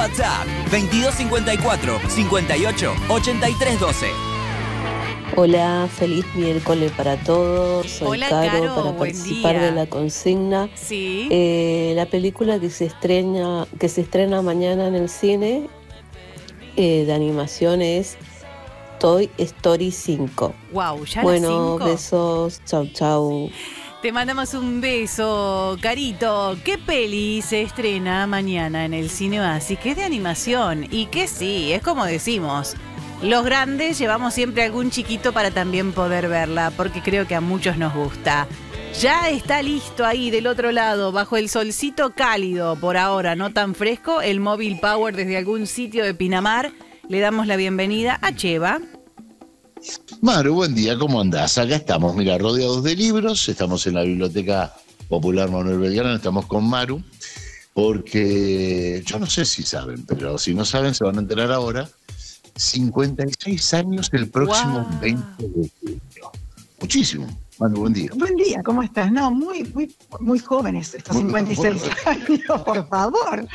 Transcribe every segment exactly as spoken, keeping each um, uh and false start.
WhatsApp veintidós cincuenta y cuatro, cincuenta y ocho, ochenta y tres doce. Hola, feliz miércoles para todos. Soy Hola, Caro, Caro, para buen participar día. de la consigna. Sí. Eh, la película que se estrena, que se estrena mañana en el cine eh, de animación es Toy Story cinco. Wow, ya Bueno, las cinco. besos, chau chau. Te mandamos un beso, Carito. ¿Qué peli se estrena mañana en el cine Oasis? Que es de animación y que sí, es como decimos. Los grandes llevamos siempre algún chiquito para también poder verla, porque creo que a muchos nos gusta. Ya está listo ahí del otro lado, bajo el solcito cálido, por ahora no tan fresco, el Móvil Power desde algún sitio de Pinamar. Le damos la bienvenida a Cheva. Maru, buen día, ¿cómo andás? Acá estamos, mira, rodeados de libros, estamos en la Biblioteca Popular Manuel Belgrano, estamos con Maru, porque yo no sé si saben, pero si no saben se van a enterar ahora. cincuenta y seis años el próximo wow. veinte de junio. Muchísimo. Manu, buen día. Buen día, ¿cómo estás? No, muy, muy, muy jóvenes estos muy, cincuenta y seis años, por favor.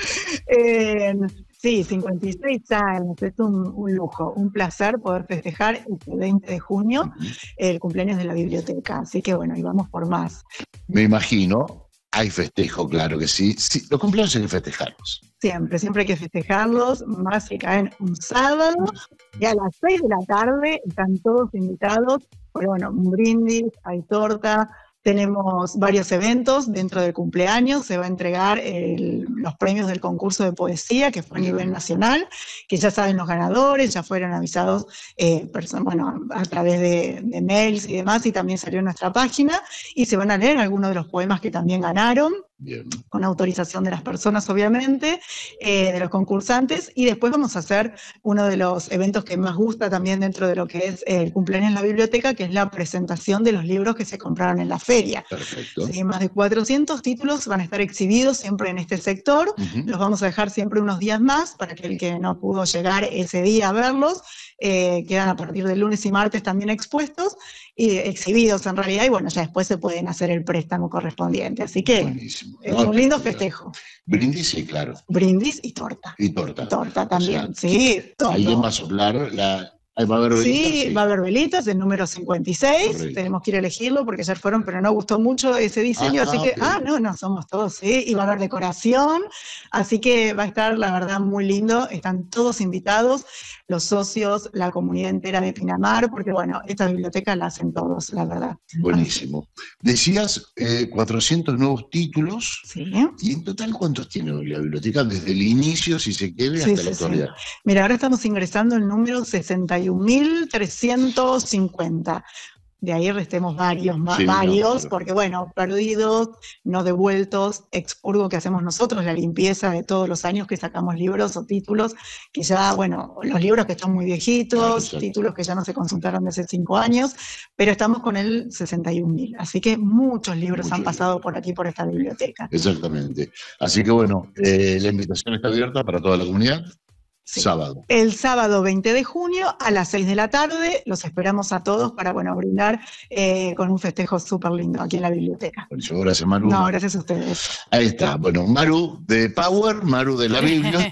Eh, sí, cincuenta y seis años, es un, un lujo, un placer poder festejar este veinte de junio uh-huh. el cumpleaños de la biblioteca. Así que bueno, y vamos por más. Me imagino. Hay festejo, claro que sí. sí. Los cumpleaños hay que festejarlos. Siempre, siempre hay que festejarlos, más si caen un sábado, y a las seis de la tarde están todos invitados, pero bueno, un brindis, hay torta, tenemos varios eventos dentro del cumpleaños, se va a entregar el, los premios del concurso de poesía, que fue a nivel nacional, que ya saben los ganadores, ya fueron avisados eh, person- bueno, a través de, de mails y demás, y también salió en nuestra página, y se van a leer algunos de los poemas que también ganaron. Bien. Con autorización de las personas, obviamente, eh, de los concursantes, y después vamos a hacer uno de los eventos que más gusta también dentro de lo que es el cumpleaños en la biblioteca, que es la presentación de los libros que se compraron en la feria. Perfecto. Sí, más de cuatrocientos títulos van a estar exhibidos siempre en este sector, uh-huh. los vamos a dejar siempre unos días más, para que el que no pudo llegar ese día a verlos, eh, quedan a partir del lunes y martes también expuestos, y exhibidos en realidad, y bueno, ya después se pueden hacer el préstamo correspondiente, así que buenísimo. Es no, un lindo festejo. Brindis, sí, claro. Brindis y torta. Y torta. Torta también, o sea, sí. Todo. Alguien va a soplar la... ¿Va a haber velitas? Sí, sí, va a haber velitas, el número cincuenta y seis, correcto. Tenemos que ir a elegirlo porque ayer fueron, pero no gustó mucho ese diseño, ah, así que, okay. ah, no, no, somos todos, sí, y va a haber decoración, así que va a estar, la verdad, muy lindo, están todos invitados, los socios, la comunidad entera de Pinamar, porque bueno, esta biblioteca la hacen todos, la verdad. Buenísimo. Decías eh, cuatrocientos nuevos títulos, sí. ¿Y en total cuántos tiene la biblioteca desde el inicio, si se quiere, sí, hasta sí, la actualidad? Sí. Mira, ahora estamos ingresando el número sesenta y un mil trescientos cincuenta. De ahí restemos varios, más, sí, varios, no, claro. Porque bueno, perdidos, no devueltos, expurgo que hacemos nosotros, la limpieza de todos los años que sacamos libros o títulos, que ya, bueno, los libros que están muy viejitos, claro, títulos que ya no se consultaron desde cinco años, pero estamos con el sesenta y un mil, así que muchos libros muchos han pasado libros. Por aquí, por esta biblioteca. Exactamente. Así que bueno, eh, la invitación está abierta para toda la comunidad. Sí. Sábado. El sábado veinte de junio a las seis de la tarde, los esperamos a todos para, bueno, brindar eh, con un festejo súper lindo aquí en la biblioteca. Buenísimo, gracias Maru. No, gracias a ustedes. Ahí está, bueno, Maru de Power, Maru de la Biblia.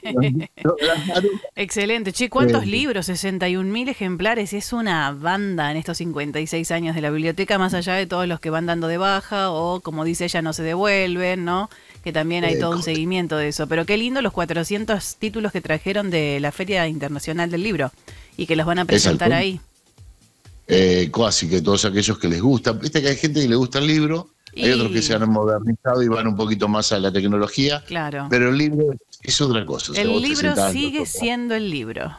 Excelente, che, ¿cuántos eh, libros? sesenta y un mil ejemplares, es una banda en estos cincuenta y seis años de la biblioteca, más allá de todos los que van dando de baja o, como dice ella, no se devuelven, ¿no? Que también hay eh, todo un seguimiento de eso, pero qué lindo los cuatrocientos títulos que trajeron de la Feria Internacional del Libro y que los van a presentar Exacto. ahí. Eh, casi que todos aquellos que les gusta, viste que hay gente que le gusta el libro, y... hay otros que se han modernizado y van un poquito más a la tecnología, claro. Pero el libro es otra cosa. El o sea, libro sigue siendo el libro.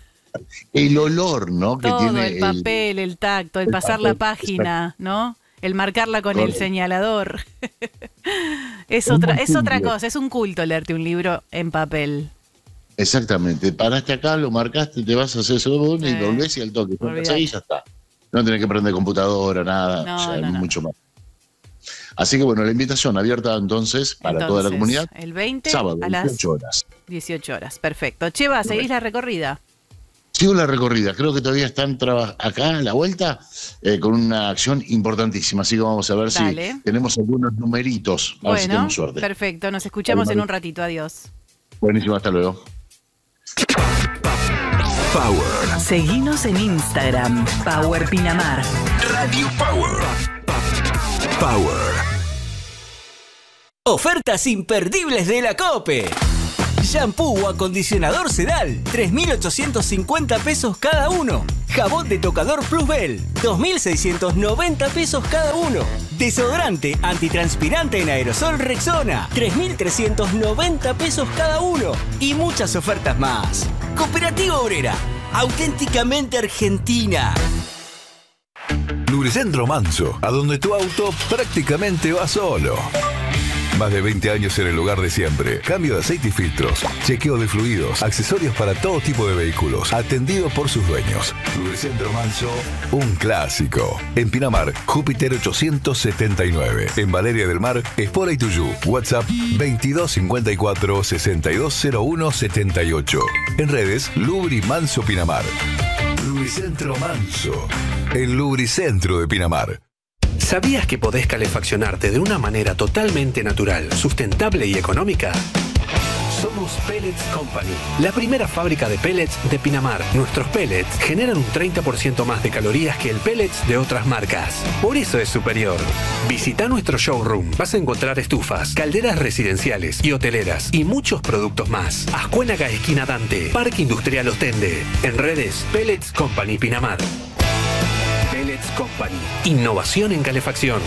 El olor, ¿no? Todo, que tiene el papel, el, el tacto, el, el pasar papel, la página, exacto. ¿no? El marcarla con Correcto. El señalador. es, otra, es otra cosa, es un culto leerte un libro en papel. Exactamente, paraste acá, lo marcaste, te vas a hacer eso y eh, volvés y al toque. Ahí ya está. No tenés que prender computadora, nada, no, o sea, no, mucho no. más. Así que bueno, la invitación abierta entonces para entonces, toda la comunidad. El veinte sábado, a dieciocho horas. dieciocho horas, perfecto. Cheva, ¿seguís la recorrida? Sigo la recorrida, creo que todavía están acá a la vuelta eh, con una acción importantísima, así que vamos a ver Dale. Si tenemos algunos numeritos, a bueno, ver si tenemos suerte. Perfecto, nos escuchamos Dale, en un ratito, adiós. Buenísimo, hasta luego. Power. Seguinos en Instagram, Power Pinamar. Radio Power. Power. Ofertas imperdibles de la COPE. Shampoo o acondicionador Sedal, tres mil ochocientos cincuenta pesos cada uno. Jabón de tocador Plusbel, dos mil seiscientos noventa pesos cada uno. Desodorante antitranspirante en aerosol Rexona, tres mil trescientos noventa pesos cada uno. Y muchas ofertas más. Cooperativa Obrera, auténticamente argentina. Lubricentro Manso, a donde tu auto prácticamente va solo. Más de veinte años en el lugar de siempre. Cambio de aceite y filtros, chequeo de fluidos, accesorios para todo tipo de vehículos, atendido por sus dueños. Lubricentro Manso, un clásico. En Pinamar, Júpiter ochocientos setenta y nueve. En Valeria del Mar, Espora y Tuyú. WhatsApp veintidós cincuenta y cuatro, sesenta y dos cero uno setenta y ocho. En redes, Lubri Manso Pinamar. Lubricentro Manso, el Lubricentro de Pinamar. ¿Sabías que podés calefaccionarte de una manera totalmente natural, sustentable y económica? Somos Pellets Company, la primera fábrica de pellets de Pinamar. Nuestros pellets generan un treinta por ciento más de calorías que el pellets de otras marcas. Por eso es superior. Visita nuestro showroom. Vas a encontrar estufas, calderas residenciales y hoteleras y muchos productos más. Ascuénaga, esquina Dante, Parque Industrial Ostende. En redes, Pellets Company Pinamar. Pellets Company. Innovación en calefacción.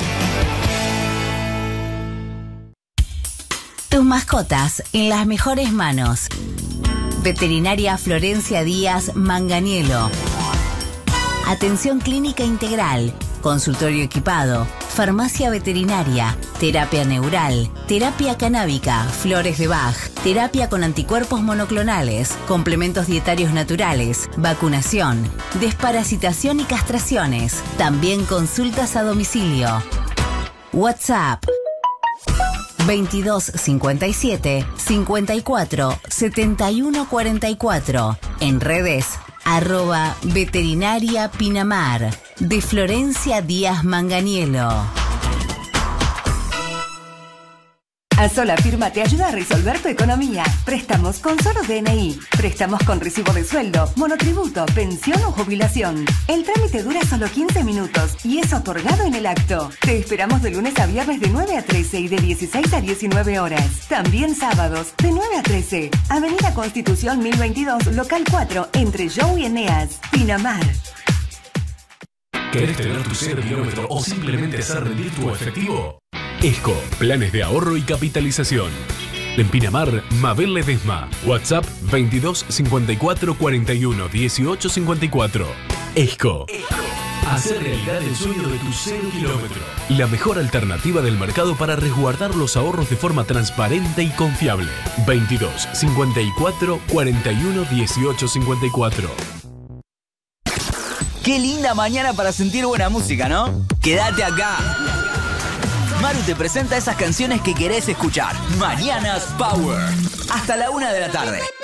Tus mascotas en las mejores manos. Veterinaria Florencia Díaz Manganiello. Atención clínica integral, consultorio equipado, farmacia veterinaria, terapia neural, terapia canábica, flores de Bach, terapia con anticuerpos monoclonales, complementos dietarios naturales, vacunación, desparasitación y castraciones. También consultas a domicilio. WhatsApp veintidós cincuenta y siete, cincuenta y cuatro, setenta y uno cuarenta y cuatro. En redes, arroba veterinaria Pinamar, de Florencia Díaz Manganiello. Asola Firma te ayuda a resolver tu economía. Préstamos con solo D N I. Préstamos con recibo de sueldo, monotributo, pensión o jubilación. El trámite dura solo quince minutos y es otorgado en el acto. Te esperamos de lunes a viernes de nueve a trece y de dieciséis a diecinueve horas. También sábados de nueve a trece. Avenida Constitución mil veintidós, local cuatro, entre Jou y Eneas, Pinamar. ¿Querés tener tu cero kilómetro o simplemente hacer rendir tu efectivo? ESCO, planes de ahorro y capitalización. En Pinamar, Mabel Ledesma. WhatsApp veintidós cincuenta y cuatro, cuarenta y uno, dieciocho cincuenta y cuatro. ESCO. Hacer realidad el sueño de tu cero kilómetro. La mejor alternativa del mercado para resguardar los ahorros de forma transparente y confiable. veintidós cincuenta y cuatro, cuarenta y uno, dieciocho cincuenta y cuatro. Qué linda mañana para sentir buena música, ¿no? Quédate acá. Maru te presenta esas canciones que querés escuchar. Mañanas Power. Hasta la una de la tarde.